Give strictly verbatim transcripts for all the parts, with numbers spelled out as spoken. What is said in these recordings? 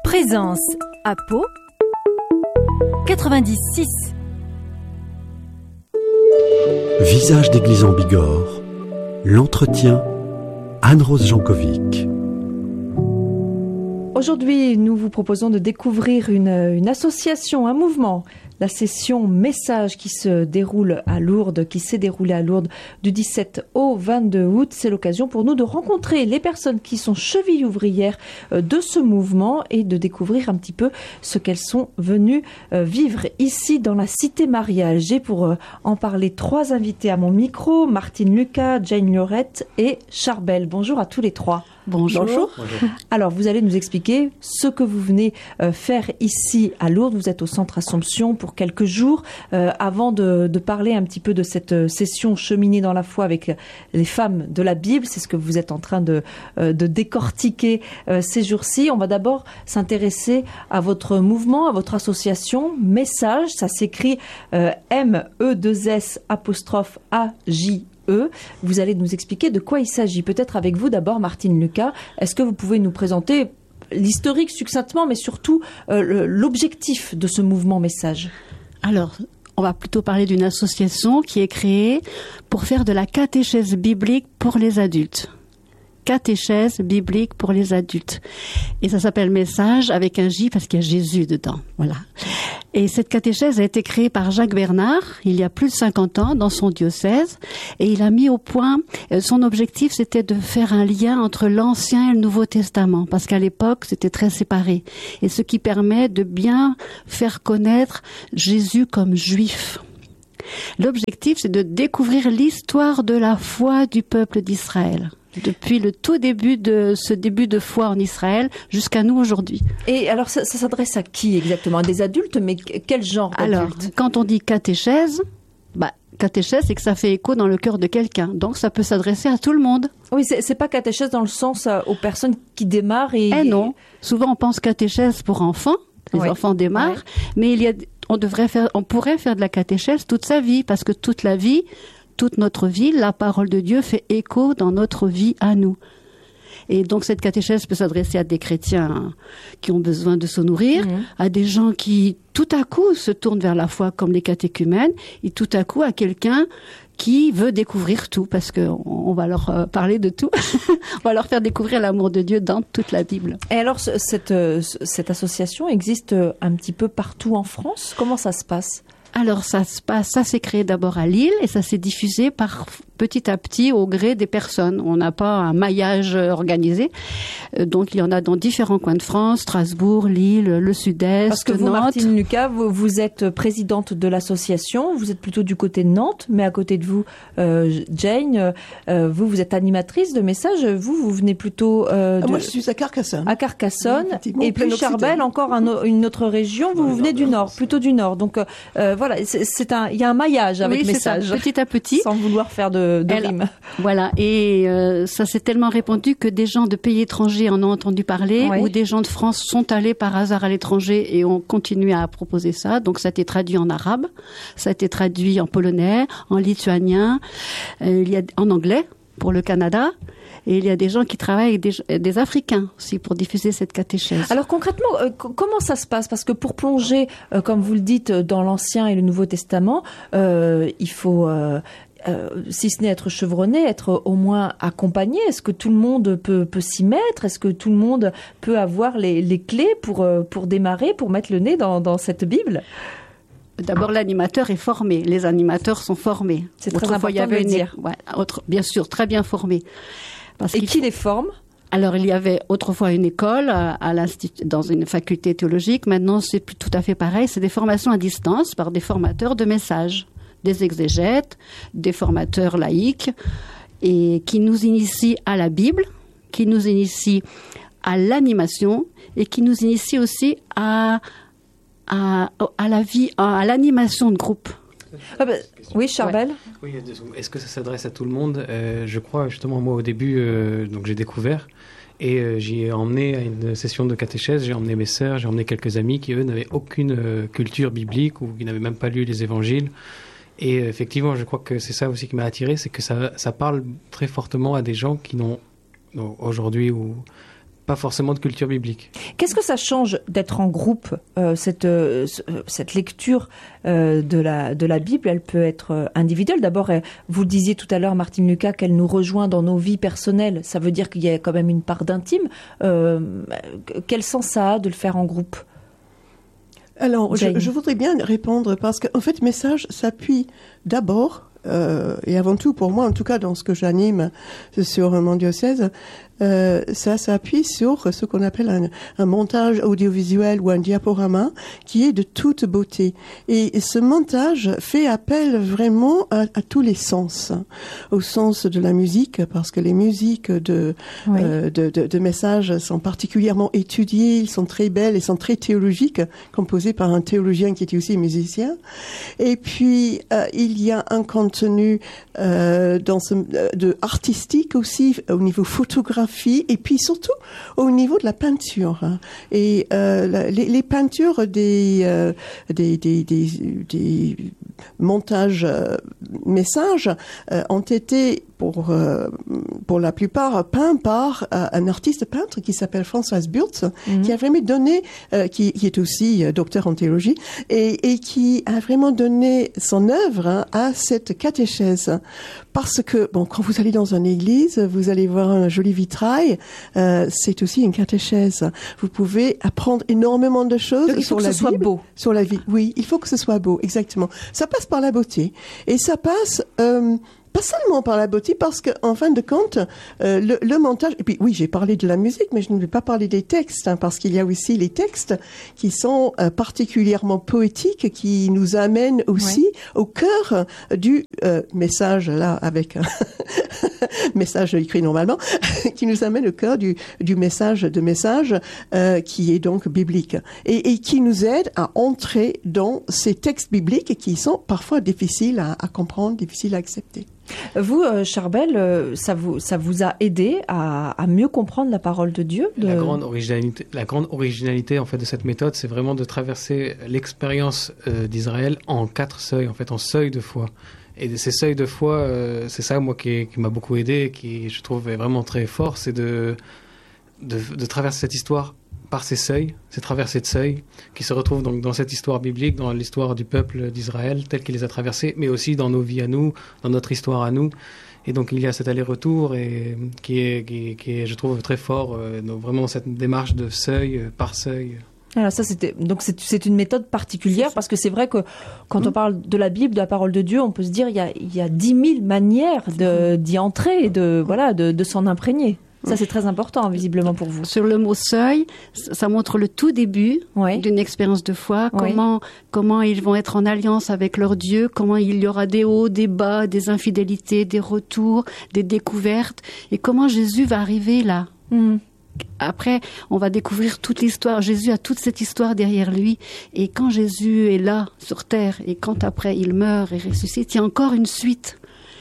Présence à Pau quatre-vingt-dix-six. Visage d'église en Bigorre, l'entretien Anne-Rose Jankovic. Aujourd'hui, nous vous proposons de découvrir une, une association, un mouvement, la session Message qui se déroule à Lourdes, qui s'est déroulée à Lourdes du dix-sept au vingt-deux août. C'est l'occasion pour nous de rencontrer les personnes qui sont chevilles ouvrières de ce mouvement et de découvrir un petit peu ce qu'elles sont venues vivre ici dans la cité mariale. J'ai pour en parler trois invités à mon micro, Martine Lucas, Jane Lorette et Charbel. Bonjour à tous les trois. Bonjour. Bonjour. Bonjour. Alors, vous allez nous expliquer ce que vous venez euh, faire ici à Lourdes. Vous êtes au Centre Assomption pour quelques jours. Euh, avant de, de parler un petit peu de cette session cheminée dans la foi avec les femmes de la Bible, c'est ce que vous êtes en train de, euh, de décortiquer euh, ces jours-ci. On va d'abord s'intéresser à votre mouvement, à votre association Message. Ça s'écrit euh, M E deux S apostrophe A J E. Vous allez nous expliquer de quoi il s'agit. Peut-être avec vous d'abord, Martine Lucas. Est-ce que vous pouvez nous présenter l'historique succinctement, mais surtout euh, l'objectif de ce mouvement Message? Alors, on va plutôt parler d'une association qui est créée pour faire de la catéchèse biblique pour les adultes. Catéchèse biblique pour les adultes. Et ça s'appelle Message avec un J parce qu'il y a Jésus dedans. Voilà. Et cette catéchèse a été créée par Jacques Bernard il y a plus de cinquante ans dans son diocèse. Et il a mis au point, son objectif c'était de faire un lien entre l'Ancien et le Nouveau Testament. Parce qu'à l'époque c'était très séparé. Et ce qui permet de bien faire connaître Jésus comme juif. L'objectif c'est de découvrir l'histoire de la foi du peuple d'Israël. Depuis le tout début de ce début de foi en Israël jusqu'à nous aujourd'hui. Et alors, ça, ça s'adresse à qui exactement? À des adultes, mais quel genre d'adultes? Alors, quand on dit catéchèse, bah, catéchèse, c'est que ça fait écho dans le cœur de quelqu'un. Donc, ça peut s'adresser à tout le monde. Oui, c'est, c'est pas catéchèse dans le sens euh, aux personnes qui démarrent et... Eh non. Souvent, on pense catéchèse pour enfants. Les oui. enfants démarrent. Oui. Mais il y a, on devrait faire, on pourrait faire de la catéchèse toute sa vie, parce que toute la vie, toute notre vie, la parole de Dieu fait écho dans notre vie à nous. Et donc cette catéchèse peut s'adresser à des chrétiens qui ont besoin de se nourrir, mmh. à des gens qui tout à coup se tournent vers la foi comme les catéchumènes, et tout à coup à quelqu'un qui veut découvrir tout, parce qu'on on va leur parler de tout. On va leur faire découvrir l'amour de Dieu dans toute la Bible. Et alors cette, cette association existe un petit peu partout en France? Comment ça se passe? Alors ça se passe, ça s'est créé d'abord à Lille et ça s'est diffusé par petit à petit au gré des personnes. On n'a pas un maillage organisé, donc il y en a dans différents coins de France, Strasbourg, Lille, le Sud-Est, Parce que vous, Nantes. Martine Lucas, vous, vous êtes présidente de l'association, vous êtes plutôt du côté de Nantes, mais à côté de vous, euh, Jane, euh, vous, vous êtes animatrice de Message, vous, vous venez plutôt... Euh, de... Moi, je suis à Carcassonne. À Carcassonne, oui, et puis Charbel, encore un, une autre région, vous, vous venez du Nord, plutôt du Nord. Donc euh, voilà, c'est, c'est un, il y a un maillage avec oui, Message. Ça, petit à petit. Sans vouloir faire de de Elle, rime. Voilà, et euh, ça s'est tellement répandu que des gens de pays étrangers en ont entendu parler, oui. ou des gens de France sont allés par hasard à l'étranger et ont continué à proposer ça. Donc ça a été traduit en arabe, ça a été traduit en polonais, en lituanien, euh, il y a en anglais pour le Canada. Et il y a des gens qui travaillent avec des, des Africains aussi pour diffuser cette catéchèse. Alors concrètement, euh, comment ça se passe? Parce que pour plonger, euh, comme vous le dites, dans l'Ancien et le Nouveau Testament, euh, il faut... Euh, Euh, si ce n'est être chevronné, être au moins accompagné. Est-ce que tout le monde peut, peut s'y mettre? Est-ce que tout le monde peut avoir les, les clés pour, pour démarrer, pour mettre le nez dans, dans cette Bible? D'abord, l'animateur est formé. Les animateurs sont formés. C'est très important de le dire. Ouais, autre, bien sûr, très bien formés. Parce Et qui faut... les forme? Alors, il y avait autrefois une école à, à l'institut, dans une faculté théologique. Maintenant, c'est plus tout à fait pareil. C'est des formations à distance par des formateurs de Message. Des exégètes, des formateurs laïcs, et qui nous initient à la Bible, qui nous initient à l'animation, et qui nous initient aussi à, à, à la vie, à, à l'animation de groupe. Ah bah, oui, Charbel. Ouais. Oui, est-ce que ça s'adresse à tout le monde? euh, Je crois, justement, moi, au début, euh, donc j'ai découvert, et euh, j'ai emmené à une session de catéchèse, j'ai emmené mes sœurs, j'ai emmené quelques amis qui, eux, n'avaient aucune euh, culture biblique, ou qui n'avaient même pas lu les évangiles. Et effectivement, je crois que c'est ça aussi qui m'a attiré, c'est que ça, ça parle très fortement à des gens qui n'ont, aujourd'hui ou pas forcément de culture biblique. Qu'est-ce que ça change d'être en groupe, euh, cette, euh, cette lecture euh, de, la, de la Bible? Elle peut être individuelle. D'abord, vous le disiez tout à l'heure, Martine Lucas, qu'elle nous rejoint dans nos vies personnelles. Ça veut dire qu'il y a quand même une part d'intime. Euh, quel sens ça a de le faire en groupe? Alors, je, je voudrais bien répondre parce qu'en fait, Message s'appuie d'abord, euh, et avant tout pour moi, en tout cas dans ce que j'anime sur mon diocèse, euh, ça s'appuie sur ce qu'on appelle un, un montage audiovisuel ou un diaporama qui est de toute beauté. Et ce montage fait appel vraiment à, à tous les sens, au sens de la musique, parce que les musiques de, oui. euh, de, de, de Messages sont particulièrement étudiées, ils sont très belles et sont très théologiques, composées par un théologien qui était aussi musicien. Et puis euh, il y a un contenu euh, dans ce, de artistique aussi au niveau photographique. Et puis surtout au niveau de la peinture. Et euh, les, les peintures des, euh, des, des, des, des montages euh, Messages euh, ont été pour euh, pour la plupart peints par euh, un artiste peintre qui s'appelle Françoise Burtz, mmh. qui a vraiment donné, euh, qui, qui est aussi euh, docteur en théologie, et, et qui a vraiment donné son œuvre hein, à cette catéchèse. Parce que, bon, quand vous allez dans une église, vous allez voir un joli vitrail, euh, c'est aussi une catéchèse. Vous pouvez apprendre énormément de choses Donc, il faut sur que la ce soit Bible, beau. Sur la vie. Oui, il faut que ce soit beau, exactement. Ça passe par la beauté. Et ça passe... Euh, Pas seulement par la beauté, parce que en fin de compte, euh, le, le montage. Et puis oui, j'ai parlé de la musique, mais je ne vais pas parler des textes, hein, parce qu'il y a aussi les textes qui sont euh, particulièrement poétiques, qui nous amènent aussi ouais. au cœur du euh, message là, avec un message écrit normalement, qui nous amène au cœur du, du message de message euh, qui est donc biblique et, et qui nous aide à entrer dans ces textes bibliques qui sont parfois difficiles à, à comprendre, difficiles à accepter. Vous, euh, Charbel, euh, ça vous ça vous a aidé à, à mieux comprendre la parole de Dieu de... La grande originalité, la grande originalité en fait de cette méthode, c'est vraiment de traverser l'expérience euh, d'Israël en quatre seuils, en fait, en seuils de foi. Et ces seuils de foi, euh, c'est ça moi qui, qui m'a beaucoup aidé, qui je trouve est vraiment très fort, c'est de de, de traverser cette histoire par ces seuils, ces traversées de seuils, qui se retrouvent donc dans cette histoire biblique, dans l'histoire du peuple d'Israël, tel qu'il les a traversés, mais aussi dans nos vies à nous, dans notre histoire à nous. Et donc il y a cet aller-retour et qui est, qui, qui est, je trouve, très fort, euh, donc vraiment cette démarche de seuil euh, par seuil. Alors ça, c'était donc c'est, c'est une méthode particulière parce que c'est vrai que quand mmh. on parle de la Bible, de la parole de Dieu, on peut se dire il y a il y a dix mille manières de d'y entrer et de voilà de, de s'en imprégner. Ça, c'est très important, visiblement, pour vous. Sur le mot seuil, ça montre le tout début oui. d'une expérience de foi, oui. comment, comment ils vont être en alliance avec leur Dieu, comment il y aura des hauts, des bas, des infidélités, des retours, des découvertes, et comment Jésus va arriver là. Mm. Après, on va découvrir toute l'histoire. Jésus a toute cette histoire derrière lui. Et quand Jésus est là, sur terre, et quand après il meurt et ressuscite, il y a encore une suite.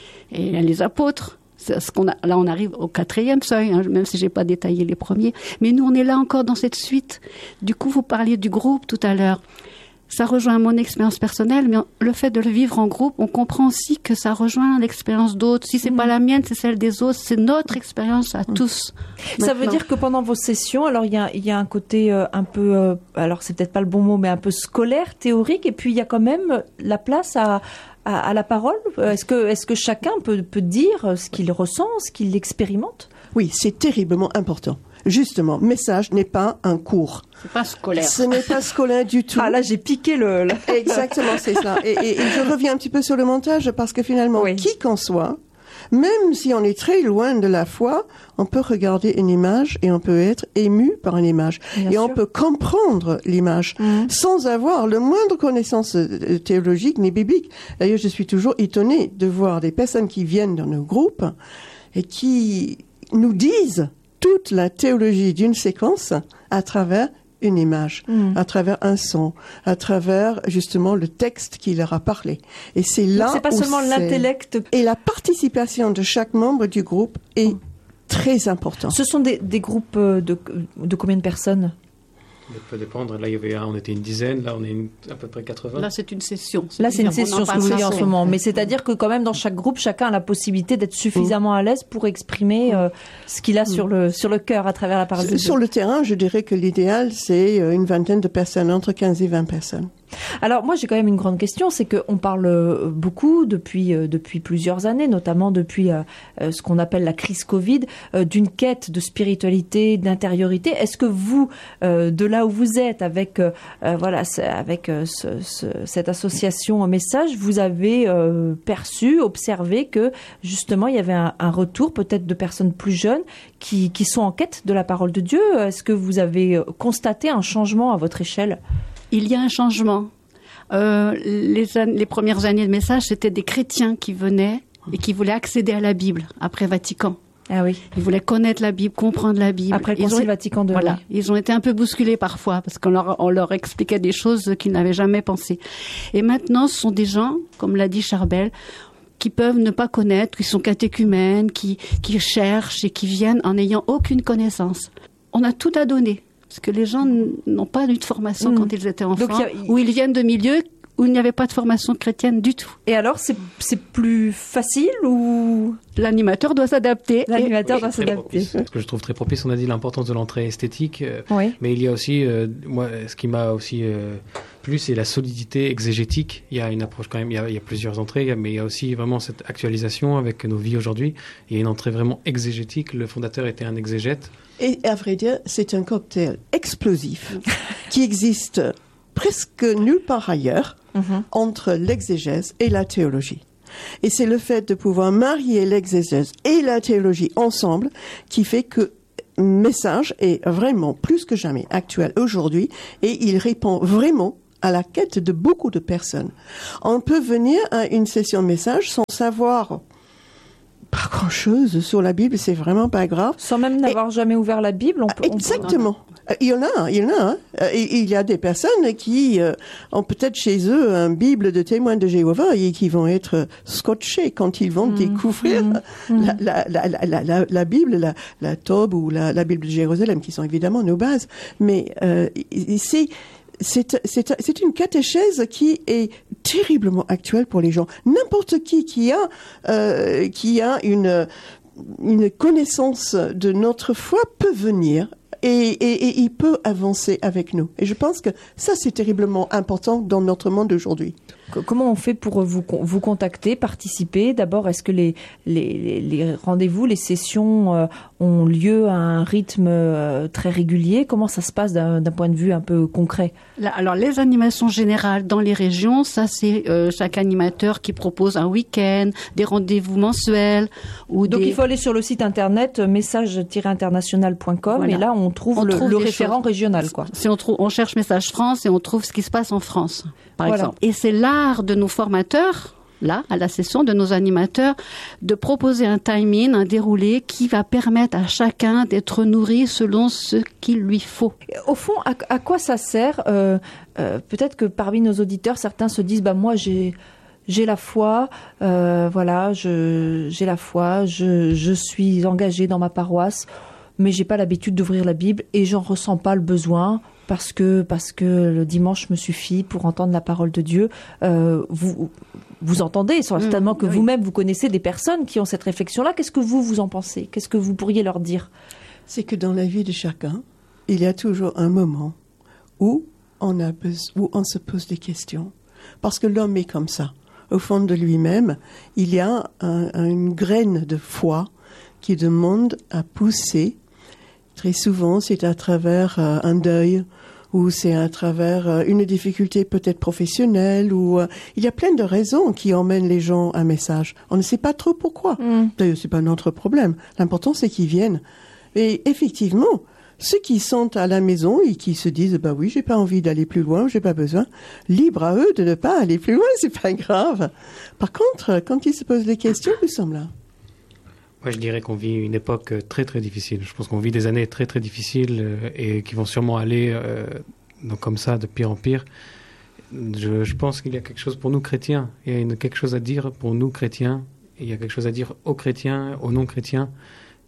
Et les apôtres, ce qu'on a, là, on arrive au quatrième seuil, hein, même si j'ai pas détaillé les premiers. Mais nous, on est là encore dans cette suite. Du coup, vous parliez du groupe tout à l'heure. Ça rejoint mon expérience personnelle, mais le fait de le vivre en groupe, on comprend aussi que ça rejoint l'expérience d'autres. Si c'est mmh. pas la mienne, c'est celle des autres. C'est notre expérience à mmh. tous. Ça veut dire que pendant vos sessions, alors il y a, il y a un côté euh, un peu, euh, alors c'est peut-être pas le bon mot, mais un peu scolaire, théorique, et puis il y a quand même la place à À, à la parole. Est-ce que, est-ce que chacun peut, peut dire ce qu'il ressent, ce qu'il expérimente ? Oui, c'est terriblement important. Justement, Message n'est pas un cours. C'est pas scolaire. Ce n'est pas scolaire du tout. Ah là, j'ai piqué le... le... Exactement, c'est ça. Et, et, et je reviens un petit peu sur le montage parce que finalement, oui. qui qu'en soit, même si on est très loin de la foi, on peut regarder une image et on peut être ému par une image. Bien et sûr. On peut comprendre l'image mmh. sans avoir le moindre connaissance théologique ni biblique. D'ailleurs, je suis toujours étonnée de voir des personnes qui viennent dans nos groupes et qui nous disent toute la théologie d'une séquence à travers une image, mmh. à travers un son, à travers justement le texte qui leur a parlé. Et c'est là Donc c'est pas où seulement c'est... l'intellect. Et la participation de chaque membre du groupe est mmh. très importante. Ce sont des, des groupes de, de combien de personnes ? Ça peut dépendre. Là, il y avait, on était une dizaine. Là, on est une, à peu près quatre-vingts. Là, c'est une session. Là, c'est une session, ce que vous dites en ce moment. Mais c'est-à-dire que quand même, dans chaque groupe, chacun a la possibilité d'être suffisamment à l'aise pour exprimer euh, ce qu'il a mmh. sur le sur le cœur à travers la parole de Dieu. Sur le terrain, je dirais que l'idéal, c'est une vingtaine de personnes, entre quinze et vingt personnes. Alors moi j'ai quand même une grande question, c'est qu'on parle beaucoup depuis euh, depuis plusieurs années, notamment depuis euh, euh, ce qu'on appelle la crise Covid, euh, d'une quête de spiritualité, d'intériorité. Est-ce que vous, euh, de là où vous êtes, avec euh, euh, voilà, avec euh, ce, ce, cette association en message, vous avez euh, perçu, observé que justement il y avait un, un retour peut-être de personnes plus jeunes qui qui sont en quête de la parole de Dieu. Est-ce que vous avez constaté un changement à votre échelle? Il y a un changement. Euh, les, an- les premières années de message, c'était des chrétiens qui venaient et qui voulaient accéder à la Bible après Vatican. Ah oui. Ils voulaient connaître la Bible, comprendre la Bible. Après le Concile Vatican deux. Voilà. Oui. Ils ont été un peu bousculés parfois parce qu'on leur, on leur expliquait des choses qu'ils n'avaient jamais pensées. Et maintenant, ce sont des gens, comme l'a dit Charbel, qui peuvent ne pas connaître, qui sont catéchumènes, qui, qui cherchent et qui viennent en n'ayant aucune connaissance. On a tout à donner. Parce que les gens n'ont pas eu de formation mmh. quand ils étaient enfants, Donc, y a, y... ou ils viennent de milieux où il n'y avait pas de formation chrétienne du tout. Et alors, c'est, c'est plus facile ou... L'animateur doit s'adapter. L'animateur oui, doit s'adapter. Ce que je trouve très propice, on a dit l'importance de l'entrée esthétique, euh, oui. mais il y a aussi, euh, moi, ce qui m'a aussi euh, plu, c'est la solidité exégétique. Il y a une approche quand même, il y a, il y a plusieurs entrées, mais il y a aussi vraiment cette actualisation avec nos vies aujourd'hui. Il y a une entrée vraiment exégétique. Le fondateur était un exégète. Et à vrai dire, c'est un cocktail explosif qui existe presque nulle part ailleurs mm-hmm. entre l'exégèse et la théologie. Et c'est le fait de pouvoir marier l'exégèse et la théologie ensemble qui fait que Message est vraiment plus que jamais actuel aujourd'hui et il répond vraiment à la quête de beaucoup de personnes. On peut venir à une session Message sans savoir pas grand-chose sur la Bible, c'est vraiment pas grave. Sans même n'avoir et, jamais ouvert la Bible, on peut... Exactement. On peut... Il y en a, il y en a. Hein. Il y a des personnes qui euh, ont peut-être chez eux un Bible de témoins de Jéhovah et qui vont être scotchés quand ils vont mmh, découvrir mmh, la, la, la, la, la, la Bible, la, la Tob ou la, la Bible de Jérusalem, qui sont évidemment nos bases. Mais euh, c'est... C'est, c'est, c'est une catéchèse qui est terriblement actuelle pour les gens. N'importe qui qui a, euh, qui a une, une connaissance de notre foi peut venir et, et, et il peut avancer avec nous. Et je pense que ça, c'est terriblement important dans notre monde d'aujourd'hui. Comment on fait pour vous, vous contacter, participer? D'abord, est-ce que les, les, les rendez-vous, les sessions euh, ont lieu à un rythme euh, très régulier? Comment ça se passe d'un, d'un point de vue un peu concret? Là, alors, les animations générales dans les régions, ça c'est euh, chaque animateur qui propose un week-end, des rendez-vous mensuels. Ou Donc des... il faut aller sur le site internet message tiret international point com voilà. Et là on trouve on le, trouve le référent choses. Régional. Quoi. Si on, trouve, on cherche Message France et on trouve ce qui se passe en France, par voilà. exemple. Et c'est là de nos formateurs, là, à la session, de nos animateurs, de proposer un timing, un déroulé qui va permettre à chacun d'être nourri selon ce qu'il lui faut. Au fond, à, à quoi ça sert euh, euh, peut-être que parmi nos auditeurs, certains se disent, bah moi j'ai j'ai la foi, euh, voilà, je j'ai la foi, je je suis engagé dans ma paroisse, mais j'ai pas l'habitude d'ouvrir la Bible et j'en ressens pas le besoin. Parce que parce que le dimanche me suffit pour entendre la parole de Dieu. Euh, vous vous entendez certainement mmh, que oui. vous-même vous connaissez des personnes qui ont cette réflexion-là. Qu'est-ce que vous vous en pensez? Qu'est-ce que vous pourriez leur dire? C'est que dans la vie de chacun, il y a toujours un moment où on a besoin, où on se pose des questions, parce que l'homme est comme ça. Au fond de lui-même, il y a un, une graine de foi qui demande à pousser. Très souvent, c'est à travers euh, un deuil, ou c'est à travers euh, une difficulté peut-être professionnelle, ou euh, il y a plein de raisons qui emmènent les gens à un message. On ne sait pas trop pourquoi. Mm. D'ailleurs, c'est pas notre problème. L'important, c'est qu'ils viennent. Et effectivement, ceux qui sont à la maison et qui se disent, bah oui, j'ai pas envie d'aller plus loin, j'ai pas besoin, libre à eux de ne pas aller plus loin, c'est pas grave. Par contre, quand ils se posent des questions, nous sommes là. Moi, je dirais qu'on vit une époque très, très difficile. Je pense qu'on vit des années très, très difficiles euh, et qui vont sûrement aller euh, donc comme ça, de pire en pire. Je, je pense qu'il y a quelque chose pour nous chrétiens. Il y a une, quelque chose à dire pour nous chrétiens. Et il y a quelque chose à dire aux chrétiens, aux non-chrétiens.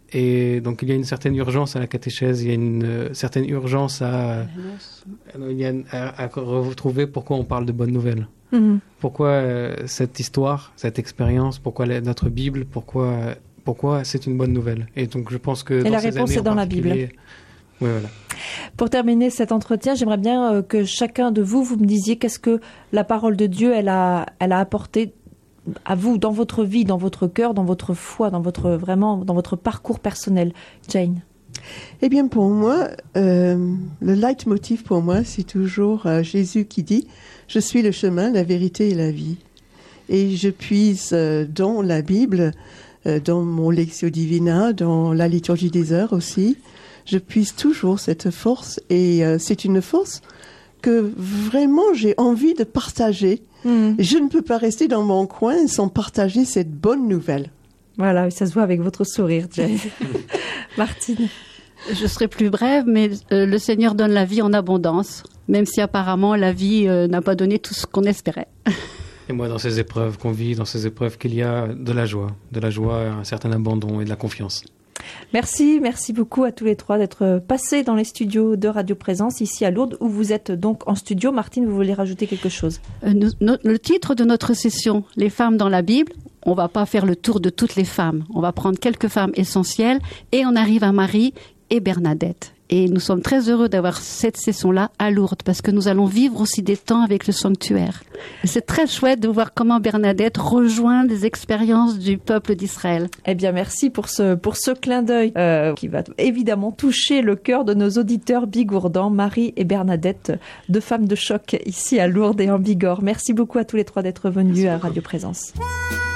Et donc il y a une certaine urgence à la catéchèse, il y a une euh, certaine urgence à, il y a une, à, à retrouver pourquoi on parle de bonnes nouvelles. Mmh. Pourquoi euh, cette histoire, cette expérience, pourquoi la, notre Bible, pourquoi, pourquoi c'est une bonne nouvelle. Et donc je pense que... Et dans la ces réponse années, est dans la Bible. Oui, voilà. Pour terminer cet entretien, j'aimerais bien euh, que chacun de vous, vous me disiez qu'est-ce que la parole de Dieu, elle a, elle a apporté à vous, dans votre vie, dans votre cœur, dans votre foi, dans votre, vraiment, dans votre parcours personnel. Jane? Eh bien, pour moi, euh, le leitmotiv pour moi, c'est toujours euh, Jésus qui dit « Je suis le chemin, la vérité et la vie ». Et je puise euh, dans la Bible, euh, dans mon Lectio Divina, dans la liturgie des heures aussi, je puise toujours cette force. Et euh, c'est une force que vraiment j'ai envie de partager. Mmh. Je ne peux pas rester dans mon coin sans partager cette bonne nouvelle. Voilà, ça se voit avec votre sourire, Jane. Martine? Je serai plus brève, mais euh, le Seigneur donne la vie en abondance, même si apparemment la vie euh, n'a pas donné tout ce qu'on espérait. Et moi, dans ces épreuves qu'on vit, dans ces épreuves qu'il y a de la joie, de la joie, un certain abandon et de la confiance. Merci, merci beaucoup à tous les trois d'être passés dans les studios de Radio Présence ici à Lourdes, où vous êtes donc en studio. Martine, vous voulez rajouter quelque chose? euh, nous, no, Le titre de notre session, Les femmes dans la Bible, on va pas faire le tour de toutes les femmes. On va prendre quelques femmes essentielles et on arrive à Marie et Bernadette. Et nous sommes très heureux d'avoir cette session-là à Lourdes parce que nous allons vivre aussi des temps avec le sanctuaire. Et c'est très chouette de voir comment Bernadette rejoint des expériences du peuple d'Israël. Eh bien, merci pour ce, pour ce clin d'œil euh, qui va évidemment toucher le cœur de nos auditeurs bigourdans, Marie et Bernadette, deux femmes de choc ici à Lourdes et en Bigorre. Merci beaucoup à tous les trois d'être venus à Radio Présence.